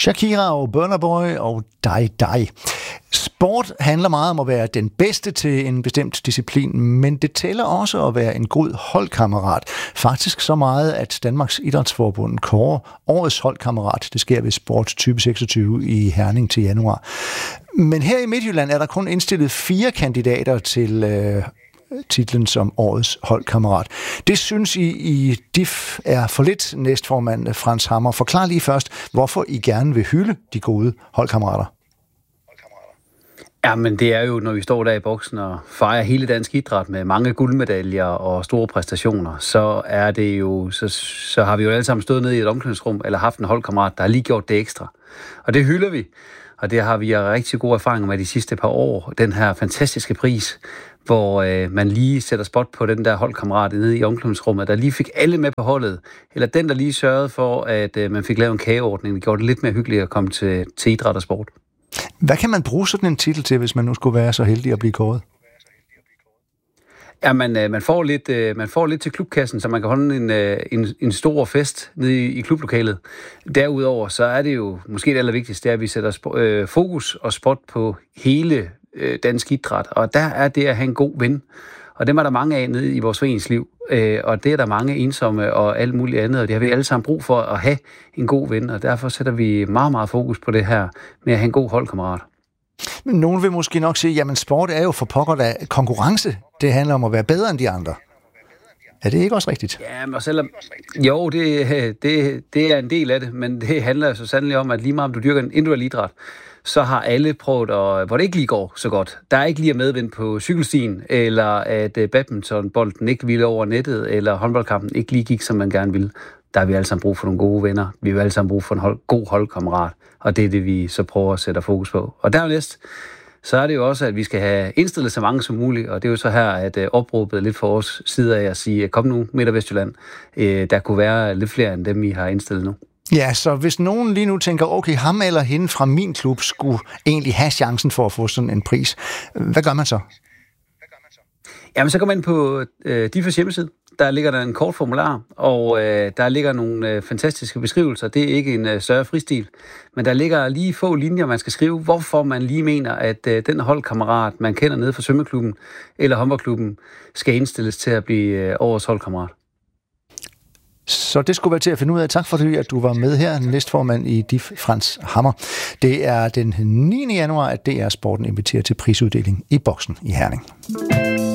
Shakira og Burna Boy og Die. Sport handler meget om at være den bedste til en bestemt disciplin, men det tæller også at være en god holdkammerat. Faktisk så meget, at Danmarks Idrætsforbund kårer årets holdkammerat. Det sker ved Sport 2026 i Herning til januar. Men her i Midtjylland er der kun indstillet 4 kandidater til titlen som årets holdkammerat. Det synes I DIF er for lidt, næstformand Frans Hammer. Forklar lige først, hvorfor I gerne vil hylde de gode holdkammerater. Ja, men det er jo, når vi står der i boksen og fejrer hele dansk idræt med mange guldmedaljer og store præstationer, så er det jo, så har vi jo alle sammen stået nede i et omklædningsrum eller haft en holdkammerat, der har lige gjort det ekstra. Og det hylder vi, og det har vi rigtig gode erfaringer med de sidste par år. Den her fantastiske pris, hvor man lige sætter spot på den der holdkammerat nede i omklædningsrummet, der lige fik alle med på holdet, eller den, der lige sørgede for, at man fik lavet en kageordning, det gjorde det lidt mere hyggeligt at komme til idræt og sport. Hvad kan man bruge sådan en titel til, hvis man nu skulle være så heldig at blive kåret? Ja, man får lidt til klubkassen, så man kan holde en stor fest nede i klublokalet. Derudover så er det jo måske det allervigtigste, det er, at vi sætter fokus og spot på hele dansk idræt, og der er det at have en god ven. Og dem er der mange af nede i vores foreningsliv, og det er der mange ensomme og alt muligt andet, og det har vi alle sammen brug for at have en god ven, og derfor sætter vi meget, meget fokus på det her med at have en god holdkammerat. Men nogen vil måske nok sige, jamen sport er jo for pokker da konkurrence. Det handler om at være bedre end de andre. Er det ikke også rigtigt? Ja, men selvom jo, det er en del af det, men det handler så sandelig om, at lige meget om du dyrker en individuel idræt, så har alle prøvet, hvor det ikke lige går så godt. Der er ikke lige at medvind på cykelstien, eller at badmintonbolden ikke ville over nettet, eller håndboldkampen ikke lige gik, som man gerne ville. Der har vi alle sammen brug for nogle gode venner. Vi har alle sammen brug for en god holdkammerat, og det er det, vi så prøver at sætte fokus på. Og dernæst, så er det jo også, at vi skal have indstillet så mange som muligt, og det er jo så her, at opråbet lidt for os side af at sige, kom nu, Midt- og Vestjylland. Der kunne være lidt flere end dem, I har indstillet nu. Ja, så hvis nogen lige nu tænker, okay, ham eller hende fra min klub skulle egentlig have chancen for at få sådan en pris, hvad gør man så? Jamen, så går man ind på DIF's hjemmeside. Der ligger der en kort formular, og der ligger nogle fantastiske beskrivelser. Det er ikke en større fristil, men der ligger lige få linjer, man skal skrive, hvorfor man lige mener, at den holdkammerat, man kender nede fra svømmeklubben eller håndboldklubben, skal indstilles til at blive årets holdkammerat. Så det skulle være til at finde ud af. Tak fordi, at du var med her, næstformand i DIF, Frans Hammer. Det er den 9. januar, at DR Sporten inviterer til prisuddeling i Boksen i Herning.